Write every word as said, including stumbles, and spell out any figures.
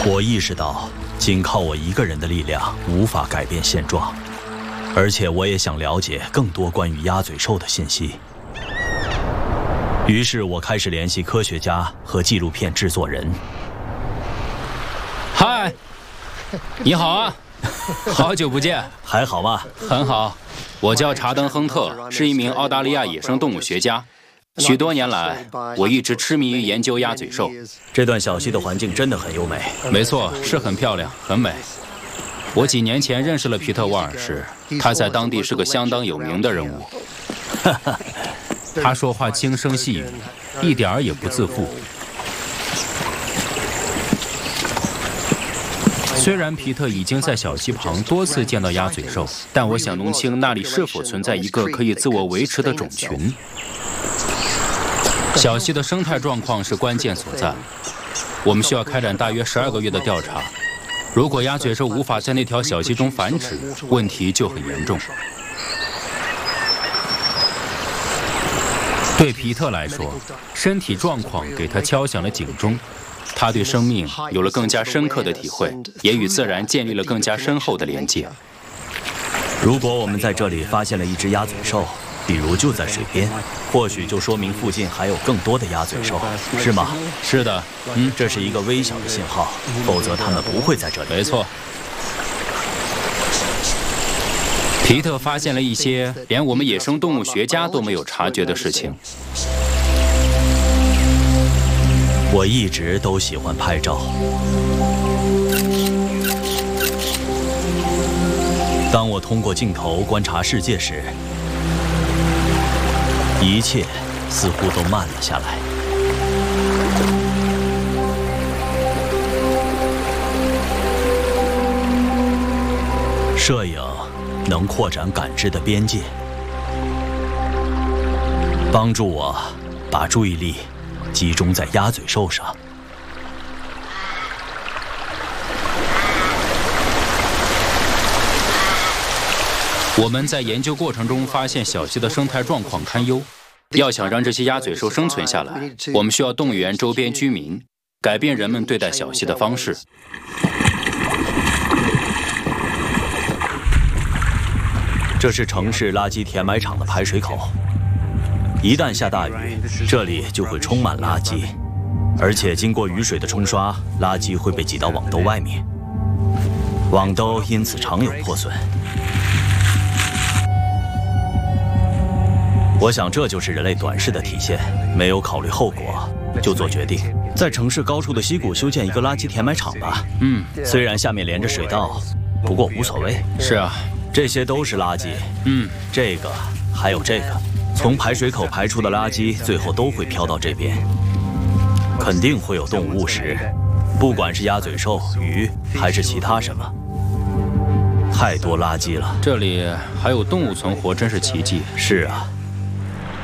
我意识到，仅靠我一个人的力量无法改变现状，而且我也想了解更多关于鸭嘴兽的信息。于是我开始联系科学家和纪录片制作人。 嗨，你好啊，好久不见， 还好吗？ 很好，我叫查登·亨特，是一名澳大利亚野生动物学家。许多年来，我一直痴迷于研究鸭嘴兽。 这段小溪的环境真的很优美。 没错，是很漂亮，很美。我几年前认识了皮特·沃尔什，他在当地是个相当有名的人物。他说话轻声细语，一点儿也不自负。虽然皮特已经在小溪旁多次见到鸭嘴兽，但我想弄清那里是否存在一个可以自我维持的种群。小溪的生态状况是关键所在，我们需要开展大约十二个月的调查。如果鸭嘴兽无法在那条小溪中繁殖，问题就很严重。对皮特来说，身体状况给他敲响了警钟，他对生命有了更加深刻的体会，也与自然建立了更加深厚的连接。 如果我们在这里发现了一只鸭嘴兽，比如就在水边，或许就说明附近还有更多的鸭嘴兽，是吗？ 是的， 嗯，这是一个微小的信号，否则它们不会在这里。 没错。皮特发现了一些连我们野生动物学家都没有察觉的事情。 我一直都喜欢拍照。当我通过镜头观察世界时，一切似乎都慢了下来。摄影能扩展感知的边界，帮助我把注意力集中在鸭嘴兽上。 我们在研究过程中发现小溪的生态状况堪忧，要想让这些鸭嘴兽生存下来，我们需要动员周边居民，改变人们对待小溪的方式。 这是城市垃圾填埋场的排水口，一旦下大雨，这里就会充满垃圾，而且经过雨水的冲刷，垃圾会被挤到网兜外面，网兜因此常有破损。我想这就是人类短视的体现，没有考虑后果就做决定。在城市高处的溪谷修建一个垃圾填埋场吧。 嗯， 虽然下面连着水道，不过无所谓。 是啊， 这些都是垃圾。 嗯， 这个还有这个，从排水口排出的垃圾，最后都会飘到这边，肯定会有动物误食，不管是鸭嘴兽、鱼还是其他什么。太多垃圾了。 这里还有动物存活，真是奇迹。 是啊。